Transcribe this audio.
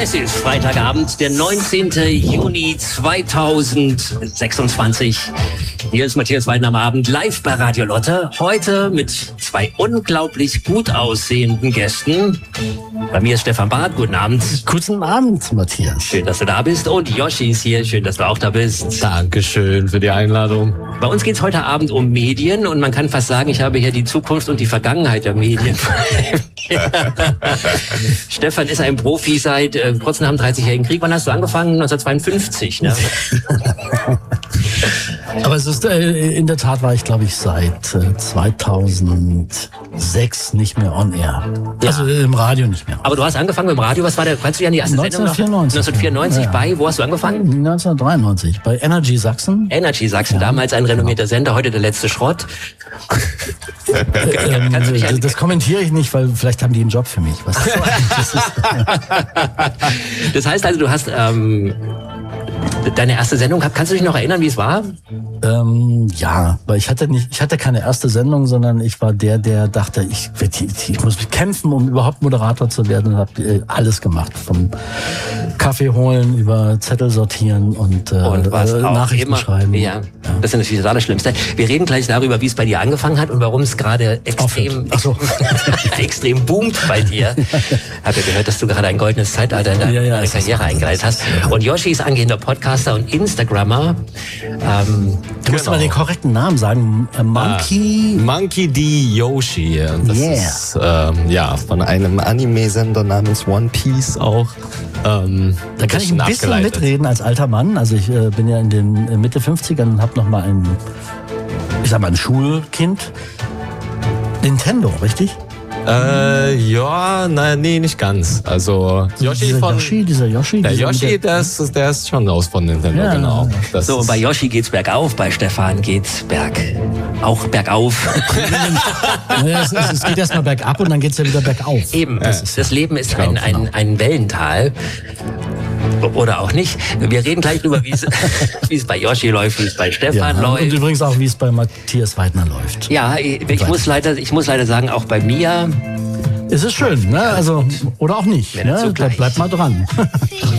Es ist Freitagabend, der 19. Juni 2026. Hier ist Matthias Weiden am Abend live bei Radio Lotte. Heute mit zwei unglaublich gut aussehenden Gästen. Bei mir ist Stefan Barth. Guten Abend. Guten Abend, Matthias. Schön, dass du da bist. Und Yoshi ist hier. Schön, dass du auch da bist. Dankeschön für die Einladung. Bei uns geht es heute Abend um Medien und man kann fast sagen, ich habe hier die Zukunft und die Vergangenheit der Medien. Stefan ist ein Profi seit kurz nach dem 30-jährigen Krieg. Wann hast du angefangen? 1952, ne? Aber es ist, in der Tat war ich, glaube ich, seit 2006 nicht mehr on air. Ja. Also im Radio nicht mehr. Aber du hast angefangen mit dem Radio. Was war der? Kannst du dich an die erste 1994. Sendung noch? 1994 ja. Bei, wo hast du angefangen? 1993, bei Energy Sachsen. Energy Sachsen, ja. Damals ein renommierter Sender, heute der letzte Schrott. Das kommentiere ich nicht, weil vielleicht haben die einen Job für mich. Was das ist. Das heißt also, du hast deine erste Sendung, kannst du dich noch erinnern, wie es war? Ja, weil ich hatte keine erste Sendung, sondern ich war der dachte, ich muss kämpfen, um überhaupt Moderator zu werden, und habe alles gemacht, vom Kaffee holen über Zettel sortieren und Nachrichten schreiben. Ja, das ist natürlich das Allerschlimmste. Wir reden gleich darüber, wie es bei dir angefangen hat und warum es gerade extrem boomt bei dir. Habe ja gehört, dass du gerade ein goldenes Zeitalter in deine Karriere eingeleitet hast. Und Yoshi ist angehender Podcaster und Instagrammer. Du musst mal den korrekten Namen sagen. Monkey D. Yoshi. Das ist von einem Anime-Sender namens One Piece auch. Da kann ich ein bisschen mitreden als alter Mann. Also ich bin ja in den Mitte 50ern und habe noch mal ein Schulkind. Nintendo, richtig? Nicht ganz. Also dieser Yoshi. Der Yoshi, der ist schon aus von Nintendo, genau. Ja. So, bei Yoshi geht's bergauf, bei Stefan geht's bergauf. Es geht erstmal bergab und dann geht's ja wieder bergauf. Eben, das Leben ist ein Wellental. Oder auch nicht. Wir reden gleich drüber, wie es bei Yoshi läuft, wie es bei Stefan läuft. Und übrigens auch, wie es bei Matthias Weidner läuft. Ja, ich muss leider sagen, auch bei mir. Es ist schön, ne? Also, oder auch nicht. Ne? Bleibt mal dran.